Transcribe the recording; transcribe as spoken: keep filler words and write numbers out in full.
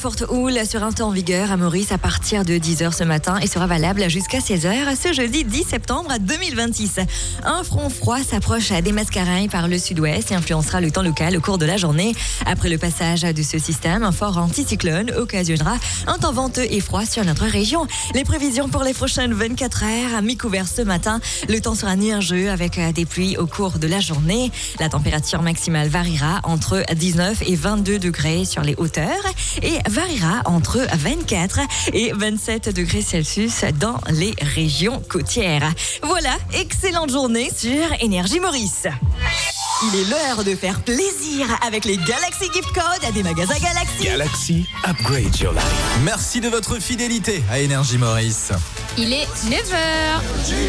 forte houle sera en vigueur à Maurice à partir de dix heures ce matin et sera valable jusqu'à seize heures ce jeudi dix septembre deux mille vingt-six. Un front froid s'approche des Mascareilles par le sud-ouest et influencera le temps local au cours de la journée. Après le passage de ce système, un fort anticyclone occasionnera un temps venteux et froid sur notre région. Les prévisions pour les prochaines vingt-quatre heures, à mi-couvert ce matin, le temps sera nuageux avec des pluies au cours de la journée. La température maximale variera entre dix-neuf et vingt-deux degrés sur les hauteurs et variera entre vingt-quatre et vingt-sept degrés Celsius dans les régions côtières. Voilà, excellente journée sur Énergie Maurice. Il est l'heure de faire plaisir avec les Galaxy Gift Codes des magasins Galaxy. Galaxy, upgrade your life. Merci de votre fidélité à Énergie Maurice. Il est neuf heures.